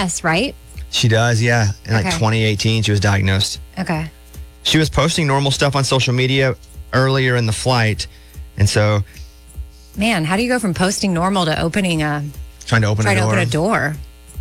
MS, right? She does, yeah. In like Okay. 2018, she was diagnosed. Okay. She was posting normal stuff on social media earlier in the flight. And so Man, how do you go from posting normal to opening trying to open a door. door?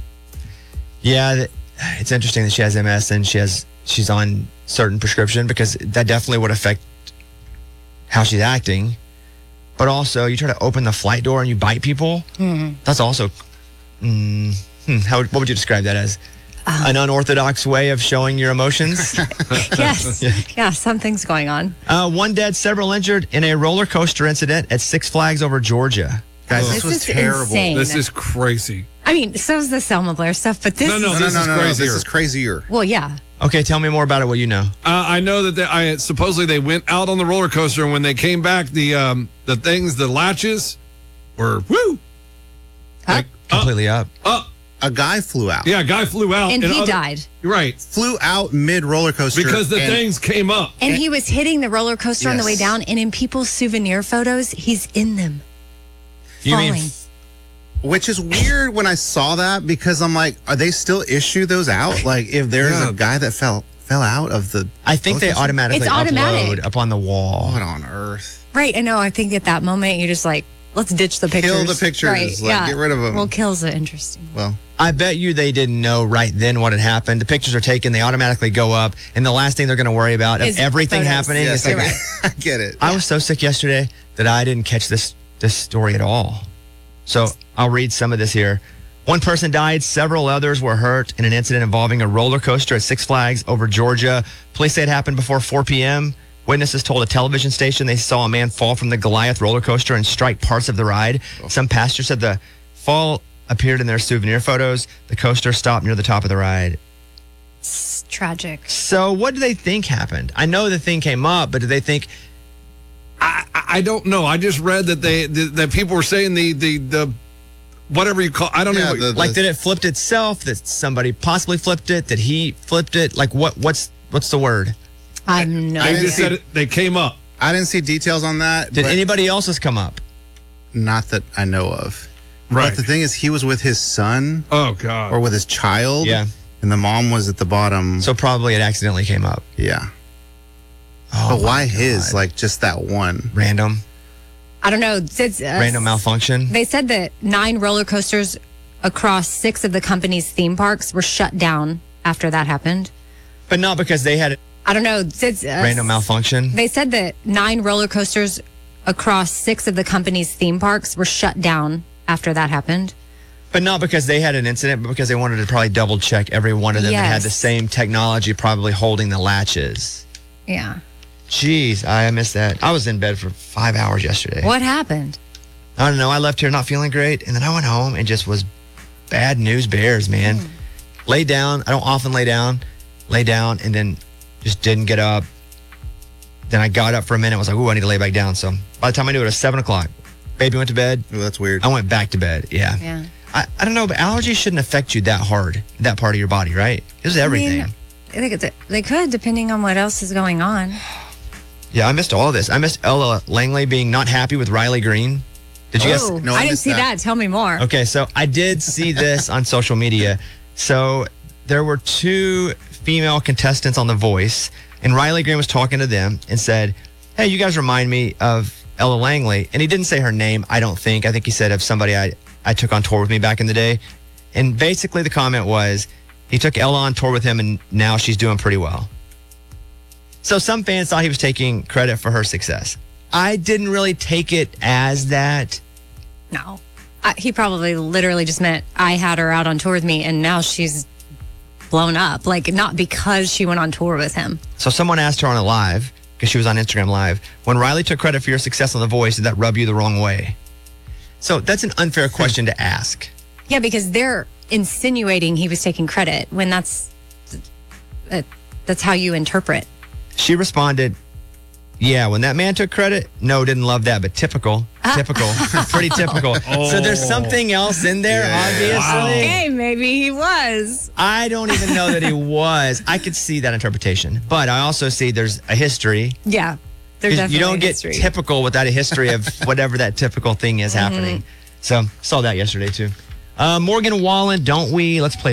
Yeah, it's interesting that she has MS and she's on certain prescription because that definitely would affect how she's acting. But also, you try to open the flight door and you bite people. That's also, what would you describe that as? An unorthodox way of showing your emotions? Yes. Yeah, something's going on. One dead, several injured in a roller coaster incident at Six Flags over Georgia. Guys, This this was is terrible. insane. This is crazy. I mean, so is the Selma Blair stuff, but this No, No, this is crazier. This is crazier. well, yeah. Okay, tell me more about it, what you know. I know that supposedly they went out on the roller coaster, and when they came back, the latches were like Completely up. up. A guy flew out. Yeah, a guy flew out, And he died. Right, Flew out mid roller coaster. because the and things came up. And he was hitting the roller coaster on the way Yes. down, and in people's souvenir photos, he's in them. You mean falling. Which is weird when I saw that because I'm like, are they still issue those out? Like, if there's Yeah. a guy that fell out of the. I think they roller coaster? automatically It's automatic. upload up on the wall. What on earth? Right, I know. I think at that moment, you're just like, let's ditch the pictures. Kill the pictures. Right, Like, get rid of them. Well, kills are interesting. Well, I bet you they didn't know right then what had happened. The pictures are taken, they automatically go up, and the last thing they're going to worry about Is of everything photos. happening yes, is like, I get it. I was so sick yesterday that I didn't catch this story at all. So I'll read some of this here. One person died, several others were hurt in an incident involving a roller coaster at Six Flags over Georgia. Police say it happened before 4 p.m. Witnesses told a television station they saw a man fall from the Goliath roller coaster and strike parts of the ride. Some passengers said the fall appeared in their souvenir photos. The coaster stopped near the top of the ride. It's tragic. So what do they think happened? I know the thing came up, but do they think... I don't know. I just read that that people were saying the whatever you call. I don't know. Like, did it flipped itself? That somebody possibly flipped it? Did he flipped it? Like, what's the word? I'm no. They didn't just see- said they came up. I didn't see details on that. Did but anybody else's come up? Not that I know of. Right. But the thing is, he was with his son Oh God. or with his child. Yeah. And the mom was at the bottom. So probably it accidentally came up. Yeah. Oh, But why my his? God. Like, just that one? Random I don't know. It's, random malfunction? They said that 9 roller coasters across 6 of the company's theme parks were shut down after that happened. But not because they had a I don't know. It's, random malfunction. They said that 9 roller coasters across 6 of the company's theme parks were shut down after that happened. But not because they had an incident, but because they wanted to probably double check every one of them that had Yes. the same technology probably holding the latches. Yeah. Jeez, I missed that. I was in bed for 5 hours yesterday. What happened? I don't know. I left here not feeling great, and then I went home and just was bad news bears, man. Lay down. I don't often lay down, and then just didn't get up. Then I got up for a minute, was like, ooh, I need to lay back down. So by the time I knew it was 7 o'clock. Baby went to bed. Ooh, that's weird. I went back to bed. Yeah. Yeah. I don't know, but allergies shouldn't affect you that hard, that part of your body, right? This is everything. I think they could, depending on what else is going on. Yeah, I missed all of this. I missed Ella Langley being not happy with Riley Green. Did you guys? Oh, No, I I didn't missed see that. that. Tell me more. Okay, so I did see this on social media. So there were 2 female contestants on The Voice, and Riley Green was talking to them and said, hey, you guys remind me of Ella Langley. And he didn't say her name, I don't think. I think he said of somebody I took on tour with me back in the day. And basically the comment was, he took Ella on tour with him, and now she's doing pretty well. So some fans thought he was taking credit for her success. I didn't really take it as that. No. He probably literally just meant I had her out on tour with me and now she's blown up. Like, not because she went on tour with him. So someone asked her on a live, because she was on Instagram Live, when Riley took credit for your success on The Voice, did that rub you the wrong way? So that's an unfair question to ask. Yeah, because they're insinuating he was taking credit when that's how you interpret. She responded, yeah, when that man took credit, no, didn't love that, but typical, pretty typical. So there's something else in there, obviously. Okay, maybe he was. I don't even know that he was. I could see that interpretation, but I also see there's a history. Yeah. There's 'Cause definitely you don't a get history. typical without a history of whatever that typical thing is happening. So saw that yesterday too. Morgan Wallen, don't we? Let's play.